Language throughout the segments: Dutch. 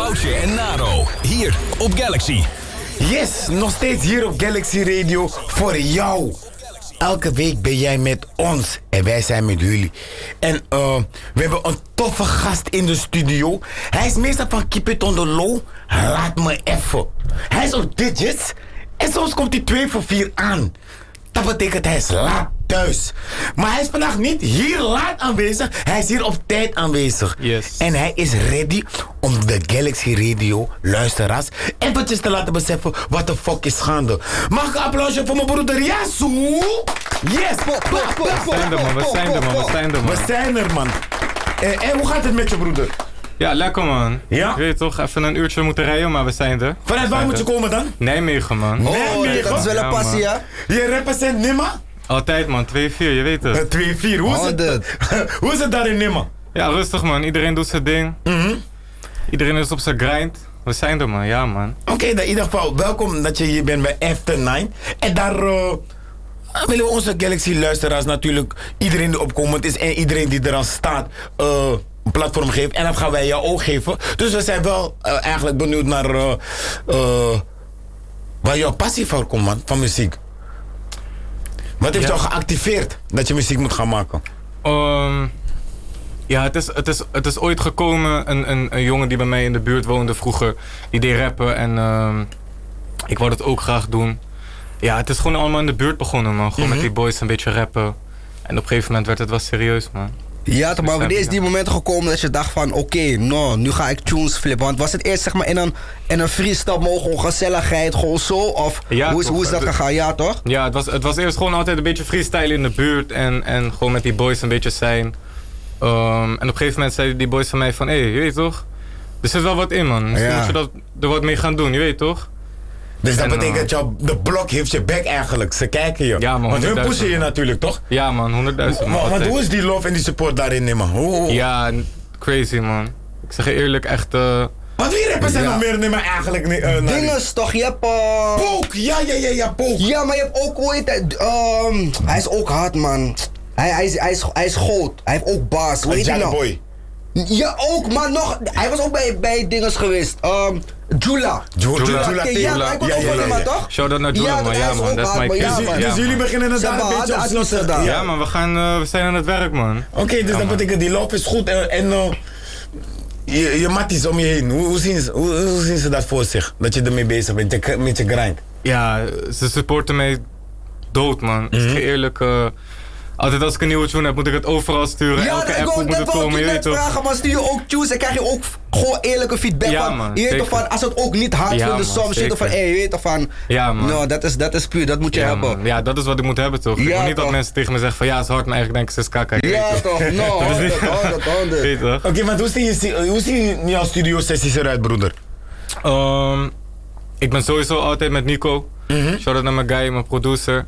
Woutje en Naro, hier op Galaxy. Yes, nog steeds hier op Galaxy Radio voor jou. Elke week ben jij met ons en wij zijn met jullie. En we hebben een toffe gast in de studio. Hij is meestal van Keep It On The Low. Laat me even. Hij is op digits en soms komt hij 2 voor 4 aan. Dat betekent hij is laat thuis. Maar hij is vandaag niet hier laat aanwezig. Hij is hier op tijd aanwezig. Yes. En hij is ready om de Galaxy Radio luisteraars eventjes te laten beseffen wat de fuck is gaande. Mag ik een applausje voor mijn broeder Yasu? Yes! We zijn er, man. We zijn er, man. En hoe gaat het met je broeder? Ja, lekker, man. Ja? Ik weet toch, even een uurtje moeten rijden, maar we zijn er. Vanuit waar moet je komen dan? Nijmegen, man. Nijmegen? Dat is wel een passie, man. hè? Je represent Nimma? Altijd, man. 2-4, je weet het. 2-4, hoe is het daar in Nimma? Ja, rustig, man. Iedereen doet zijn ding. Iedereen is op zijn grind. We zijn er, man. Ja, man. Oké, in ieder geval welkom dat je hier bent bij After 9. En daar willen we onze Galaxy-luisteraars natuurlijk, iedereen die opkomend is en iedereen die eraan staat, een platform geven. En dat gaan wij jou ook geven. Dus we zijn wel eigenlijk benieuwd naar waar jouw passie voor komt, man, van muziek. Wat heeft jou geactiveerd dat je muziek moet gaan maken? Ja, het is ooit gekomen. Een jongen die bij mij in de buurt woonde vroeger, die deed rappen en ik wou dat ook graag doen. Ja, het is gewoon allemaal in de buurt begonnen, man. Gewoon met die boys een beetje rappen. En op een gegeven moment werd het wel serieus, man. Ja, toch, maar wanneer is die momenten gekomen dat je dacht van oké, nu ga ik tunes flippen? Want was het eerst zeg maar in een freestyle mogen, gewoon gezelligheid, gewoon zo? Of ja, hoe is dat gegaan? Ja, toch? Ja, het was eerst gewoon altijd een beetje freestyle in de buurt en gewoon met die boys een beetje zijn. En op een gegeven moment zeiden die boys van mij van, hé, je weet toch? Er zit wel wat in, man. Misschien moet je er wat mee gaan doen, je weet toch? Dus dat betekent dat de blok heeft je back eigenlijk. Ze kijken je. Ja, man. Want hun pushen je natuurlijk, toch? Ja, man. 100.000. Maar hoe is die love en die support daarin, Nimma? Ja, crazy, man. Ik zeg je eerlijk, echt... Wat wie rappers zijn nog meer Nimma eigenlijk? Dinges toch, je hebt... Pook! Ja, Pook. Ja, maar je hebt ook ooit... hij is ook hard, man. Hij is groot. Hij heeft ook baas. Hoe heet hij nou? Boy. Ja, ook, maar nog... Hij was ook bij dinges geweest. Jula. Ja, maar ik was ook van hem, toch? Shout-out naar Jula, man. Ja, man. Dat is mijn kid. Dus jullie beginnen het daar een beetje op slot te doen. Ja, man. We zijn aan het werk, man. Oké, dus dat betekent die love is goed en je matties om je heen. Hoe zien ze dat voor zich? Dat je ermee bezig bent, met je grind? Ja, ze supporten mij dood, man. Ik zeg je eerlijk... Altijd als ik een nieuwe tune heb, moet ik het overal sturen. Ja, elke app moet het komen, je weet toch? Vragen, maar stuur je ook tunes en krijg je ook gewoon eerlijke feedback ja, van. Man, je weet toch van, als het ook niet hard vinden soms, je toch van, je weet toch van. Ja, man. No, dat is puur, dat moet je hebben. Man. Ja, dat is wat ik moet hebben, toch? Ik wil niet dat mensen tegen me zeggen van, ja, het is hard, maar eigenlijk denken ze is kakka. Ja, toch? No, 100. Weet toch? Oké, maar hoe zien jouw studio sessies eruit, broeder? Ik ben sowieso altijd met Nico. Shout-out naar mijn guy, mijn producer.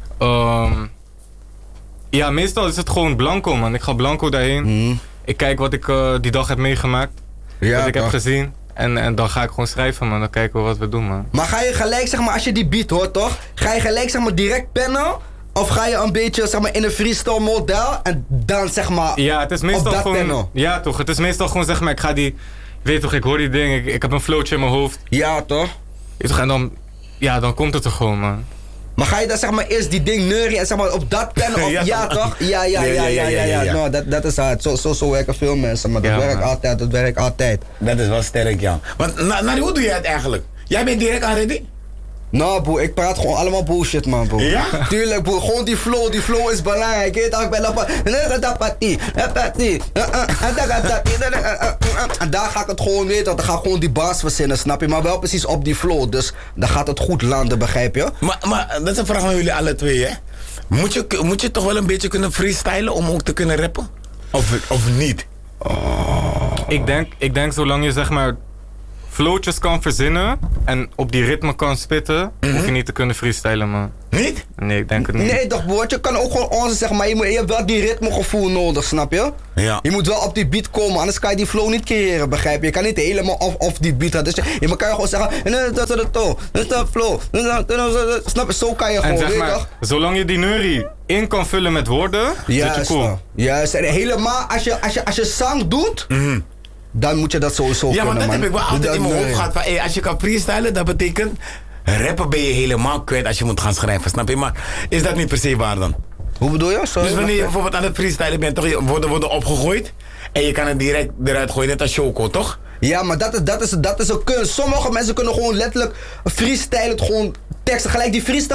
Ja, meestal is het gewoon blanco, man. Ik ga blanco daarheen. Ik kijk wat ik die dag heb meegemaakt. Wat ik heb gezien. En dan ga ik gewoon schrijven, man. Dan kijken we wat we doen, man. Maar ga je gelijk, zeg maar, als je die beat hoort, toch? Ga je gelijk, zeg maar, direct pennen? Of ga je een beetje, zeg maar, in een freestyle model en dan, zeg maar, ja, het is meestal gewoon... pennen? Ja, toch. Het is meestal gewoon, zeg maar, ik ga die... Weet toch, ik hoor die dingen. Ik heb een flowtje in mijn hoofd. Ja, toch? Weet toch, en dan... Ja, dan komt het er gewoon, man. Maar ga je dan zeg maar eerst die ding neurien en zeg maar op dat pennen of ja toch? Ja. No, dat is hard. Zo werken veel mensen, maar dat werkt altijd. Dat is wel sterk, ja. Want hoe doe jij het eigenlijk? Jij bent direct aan ready? Nou, boe, ik praat gewoon allemaal bullshit, man, boe. Ja? Tuurlijk, boe, gewoon die flow is belangrijk. Ik ben op en daar ga ik het gewoon weten, dan ga ik gewoon die bars verzinnen, snap je? Maar wel precies op die flow, dus dan gaat het goed landen, begrijp je? Maar dat is een vraag aan jullie alle twee, hè? Moet je toch wel een beetje kunnen freestylen om ook te kunnen rappen? Of niet? Ik denk zolang je, zeg maar... flowtjes kan verzinnen en op die ritme kan spitten, hoef je niet te kunnen freestylen, man. Niet? Nee, ik denk het niet. Nee, toch, broertje, je kan ook gewoon onze zeggen, maar je hebt wel die ritmegevoel nodig, snap je? Ja. Je moet wel op die beat komen, anders kan je die flow niet creëren, begrijp je? Je kan niet helemaal off die beat hebben. Dus je kan gewoon zeggen, dat is de flow, snap je? Zo kan je gewoon, en zeg weet maar, toch? zolang je die neurie in kan vullen met woorden, zit je cool. Juist, en helemaal als je zang doet, dan moet je dat sowieso Ja, maar kunnen, dat man. heb ik wel altijd in mijn Nee. hoofd gehad. Van, als je kan freestylen, dat betekent... Rappen ben je helemaal kwijt als je moet gaan schrijven, snap je? Maar is dat niet per se waar dan? Hoe bedoel je? Sorry, Dus wanneer je wacht bijvoorbeeld aan het freestylen bent, toch, worden opgegooid... en je kan het direct eruit gooien, net als Choco, toch? Ja, maar dat is een kunst. Sommige mensen kunnen gewoon letterlijk freestylen, gewoon teksten. Gelijk die freestyle